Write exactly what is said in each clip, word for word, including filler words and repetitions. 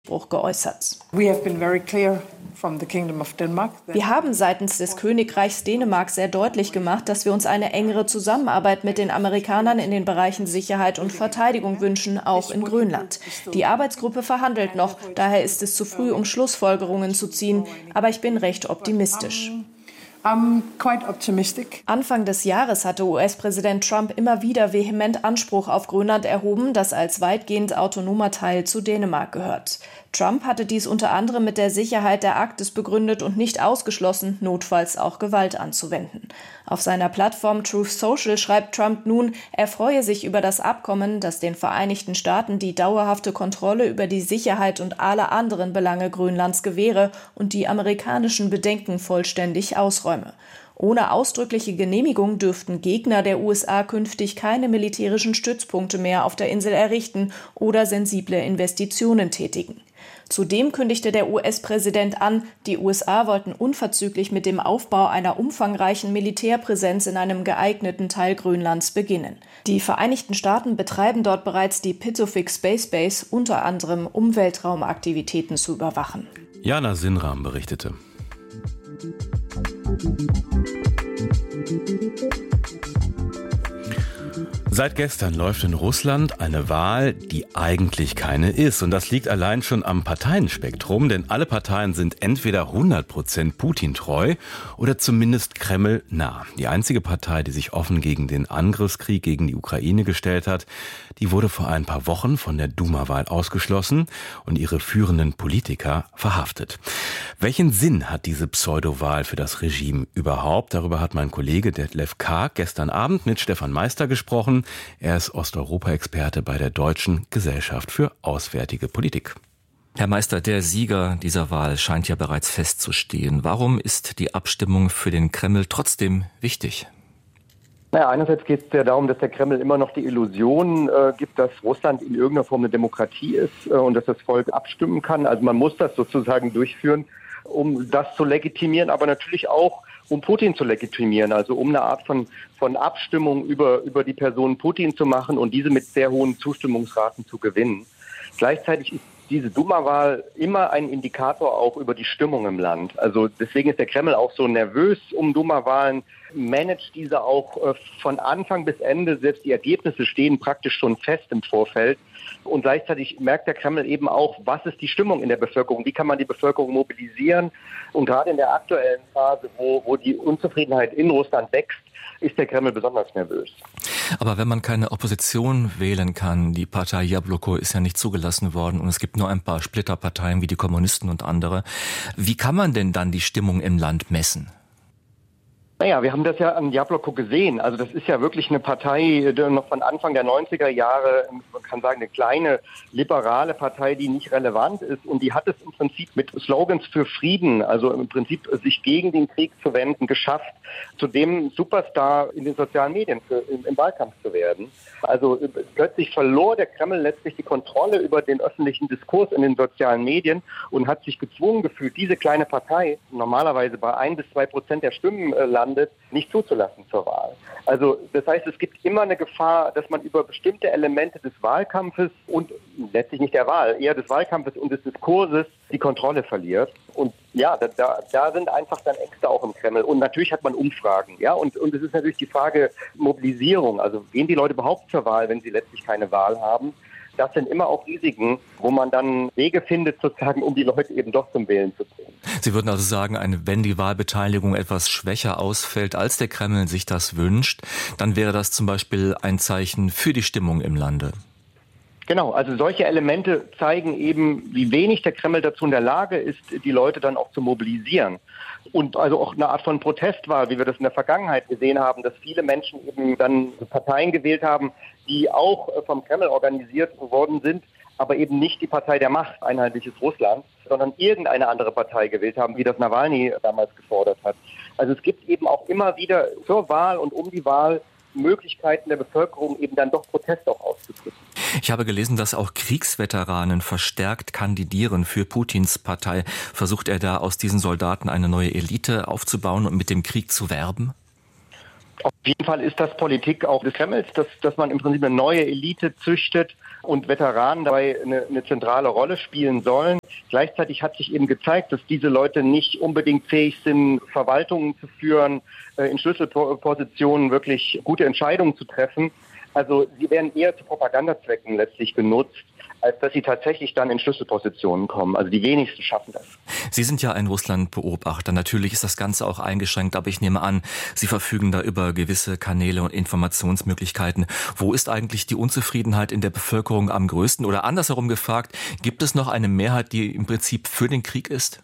Zuspruch geäußert. Wir haben seitens des Königreichs Dänemark sehr deutlich gemacht, dass wir uns eine engere Zusammenarbeit mit den Amerikanern in den Bereichen Sicherheit und Verteidigung wünschen, auch in Grönland. Die Arbeitsgruppe verhandelt noch, daher ist es zu früh, um Schlussfolgerungen zu ziehen, aber ich bin recht optimistisch. I'm quite optimistic. Anfang des Jahres hatte U S-Präsident Trump immer wieder vehement Anspruch auf Grönland erhoben, das als weitgehend autonomer Teil zu Dänemark gehört. Trump hatte dies unter anderem mit der Sicherheit der Arktis begründet und nicht ausgeschlossen, notfalls auch Gewalt anzuwenden. Auf seiner Plattform Truth Social schreibt Trump nun, er freue sich über das Abkommen, das den Vereinigten Staaten die dauerhafte Kontrolle über die Sicherheit und alle anderen Belange Grönlands gewähre und die amerikanischen Bedenken vollständig ausräume. Ohne ausdrückliche Genehmigung dürften Gegner der U S A künftig keine militärischen Stützpunkte mehr auf der Insel errichten oder sensible Investitionen tätigen. Zudem kündigte der U S-Präsident an, die U S A wollten unverzüglich mit dem Aufbau einer umfangreichen Militärpräsenz in einem geeigneten Teil Grönlands beginnen. Die Vereinigten Staaten betreiben dort bereits die Pituffik Space Base, unter anderem um Weltraumaktivitäten zu überwachen. Jana Sinram berichtete. Seit gestern läuft in Russland eine Wahl, die eigentlich keine ist. Und das liegt allein schon am Parteienspektrum, denn alle Parteien sind entweder hundert Prozent Putin-treu oder zumindest Kreml-nah. Die einzige Partei, die sich offen gegen den Angriffskrieg gegen die Ukraine gestellt hat, die wurde vor ein paar Wochen von der Duma-Wahl ausgeschlossen und ihre führenden Politiker verhaftet. Welchen Sinn hat diese Pseudowahl für das Regime überhaupt? Darüber hat mein Kollege Detlef Karg gestern Abend mit Stefan Meister gesprochen. Er ist Osteuropa-Experte bei der Deutschen Gesellschaft für Auswärtige Politik. Herr Meister, der Sieger dieser Wahl scheint ja bereits festzustehen. Warum ist die Abstimmung für den Kreml trotzdem wichtig? Naja, einerseits geht es ja darum, dass der Kreml immer noch die Illusion äh, gibt, dass Russland in irgendeiner Form eine Demokratie ist äh, und dass das Volk abstimmen kann. Also man muss das sozusagen durchführen, um das zu legitimieren, aber natürlich auch, um Putin zu legitimieren, also um eine Art von, von Abstimmung über, über die Person Putin zu machen und diese mit sehr hohen Zustimmungsraten zu gewinnen. Gleichzeitig ist diese Duma-Wahl immer ein Indikator auch über die Stimmung im Land. Also deswegen ist der Kreml auch so nervös um Duma-Wahlen, managt diese auch äh, von Anfang bis Ende. Selbst die Ergebnisse stehen praktisch schon fest im Vorfeld. Und gleichzeitig merkt der Kreml eben auch, was ist die Stimmung in der Bevölkerung, wie kann man die Bevölkerung mobilisieren. Und gerade in der aktuellen Phase, wo, wo die Unzufriedenheit in Russland wächst, ist der Kreml besonders nervös. Aber wenn man keine Opposition wählen kann, die Partei Jabloko ist ja nicht zugelassen worden und es gibt nur ein paar Splitterparteien wie die Kommunisten und andere, wie kann man denn dann die Stimmung im Land messen? Naja, wir haben das ja an Jabloko gesehen. Also das ist ja wirklich eine Partei, die noch von Anfang der neunziger Jahre, man kann sagen, eine kleine liberale Partei, die nicht relevant ist. Und die hat es im Prinzip mit Slogans für Frieden, also im Prinzip sich gegen den Krieg zu wenden, geschafft, zu dem Superstar in den sozialen Medien für, im, im Wahlkampf zu werden. Also plötzlich verlor der Kreml letztlich die Kontrolle über den öffentlichen Diskurs in den sozialen Medien und hat sich gezwungen gefühlt, diese kleine Partei, normalerweise bei ein bis zwei Prozent der Stimmen äh, landet, nicht zuzulassen zur Wahl. Also das heißt, es gibt immer eine Gefahr, dass man über bestimmte Elemente des Wahlkampfes und letztlich nicht der Wahl, eher des Wahlkampfes und des Diskurses die Kontrolle verliert. Und ja, da, da, da sind einfach dann Ängste auch im Kreml. Und natürlich hat man Umfragen. Ja, und, und es ist natürlich die Frage Mobilisierung. Also gehen die Leute überhaupt zur Wahl, wenn sie letztlich keine Wahl haben? Das sind immer auch Risiken, wo man dann Wege findet, sozusagen, um die Leute eben doch zum Wählen zu bringen. Sie würden also sagen, wenn die Wahlbeteiligung etwas schwächer ausfällt, als der Kreml sich das wünscht, dann wäre das zum Beispiel ein Zeichen für die Stimmung im Lande. Genau, also solche Elemente zeigen eben, wie wenig der Kreml dazu in der Lage ist, die Leute dann auch zu mobilisieren. Und also auch eine Art von Protestwahl, wie wir das in der Vergangenheit gesehen haben, dass viele Menschen eben dann Parteien gewählt haben, die auch vom Kreml organisiert worden sind, aber eben nicht die Partei der Macht, Einheitliches Russland, sondern irgendeine andere Partei gewählt haben, wie das Nawalny damals gefordert hat. Also es gibt eben auch immer wieder zur Wahl und um die Wahl Möglichkeiten der Bevölkerung, eben dann doch Protest auch auszudrücken. Ich habe gelesen, dass auch Kriegsveteranen verstärkt kandidieren für Putins Partei. Versucht er da aus diesen Soldaten eine neue Elite aufzubauen und mit dem Krieg zu werben? Auf jeden Fall ist das Politik auch des Kremls, dass, dass man im Prinzip eine neue Elite züchtet und Veteranen dabei eine, eine zentrale Rolle spielen sollen. Gleichzeitig hat sich eben gezeigt, dass diese Leute nicht unbedingt fähig sind, Verwaltungen zu führen, in Schlüsselpositionen wirklich gute Entscheidungen zu treffen. Also sie werden eher zu Propagandazwecken letztlich genutzt, als dass sie tatsächlich dann in Schlüsselpositionen kommen. Also die wenigsten schaffen das. Sie sind ja ein Russland-Beobachter. Natürlich ist das Ganze auch eingeschränkt, aber ich nehme an, Sie verfügen da über gewisse Kanäle und Informationsmöglichkeiten. Wo ist eigentlich die Unzufriedenheit in der Bevölkerung am größten? Oder andersherum gefragt, gibt es noch eine Mehrheit, die im Prinzip für den Krieg ist?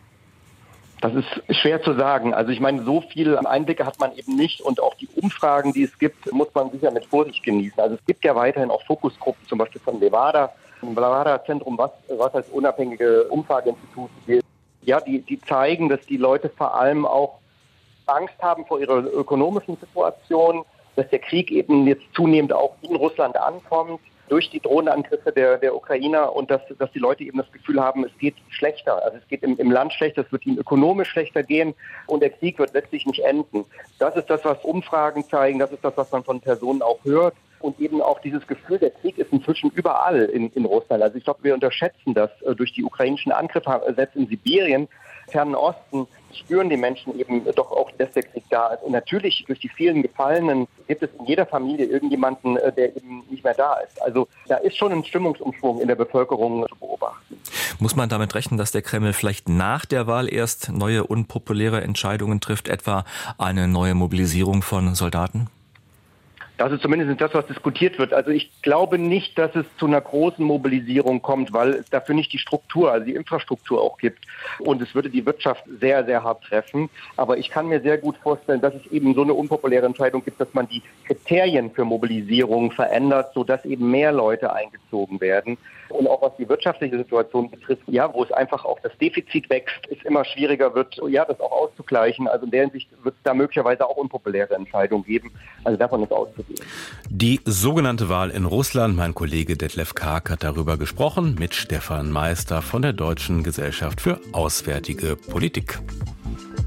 Das ist schwer zu sagen. Also ich meine, so viel Einblicke hat man eben nicht und auch die Umfragen, die es gibt, muss man sicher mit Vorsicht genießen. Also es gibt ja weiterhin auch Fokusgruppen, zum Beispiel von Levada, im Levada-Zentrum, was, was als unabhängige Umfrageinstitut gilt. Ja, die, die zeigen, dass die Leute vor allem auch Angst haben vor ihrer ökonomischen Situation, dass der Krieg eben jetzt zunehmend auch in Russland ankommt, durch die drohenden Angriffe der, der Ukrainer und dass, dass die Leute eben das Gefühl haben, es geht schlechter. Also es geht im, im Land schlechter, es wird ihnen ökonomisch schlechter gehen und der Krieg wird letztlich nicht enden. Das ist das, was Umfragen zeigen, das ist das, was man von Personen auch hört. Und eben auch dieses Gefühl, der Krieg ist inzwischen überall in, in Russland. Also ich glaube, wir unterschätzen das äh, durch die ukrainischen Angriffe, selbst in Sibirien, Fernen Osten, spüren die Menschen eben doch auch, dass der Krieg da ist. Und natürlich durch die vielen Gefallenen gibt es in jeder Familie irgendjemanden, äh, der eben nicht mehr da ist. Also da ist schon ein Stimmungsumschwung in der Bevölkerung zu beobachten. Muss man damit rechnen, dass der Kreml vielleicht nach der Wahl erst neue unpopuläre Entscheidungen trifft, etwa eine neue Mobilisierung von Soldaten? Das ist zumindest das, was diskutiert wird. Also ich glaube nicht, dass es zu einer großen Mobilisierung kommt, weil es dafür nicht die Struktur, also die Infrastruktur auch gibt. Und es würde die Wirtschaft sehr, sehr hart treffen. Aber ich kann mir sehr gut vorstellen, dass es eben so eine unpopuläre Entscheidung gibt, dass man die Kriterien für Mobilisierung verändert, sodass eben mehr Leute eingezogen werden. Und auch was die wirtschaftliche Situation betrifft, ja, wo es einfach auch das Defizit wächst, es immer schwieriger wird, ja, das auch auszugleichen. Also in der Hinsicht wird es da möglicherweise auch unpopuläre Entscheidungen geben. Also davon ist auszugehen. Die sogenannte Wahl in Russland, mein Kollege Detlef Karg hat darüber gesprochen mit Stefan Meister von der Deutschen Gesellschaft für Auswärtige Politik.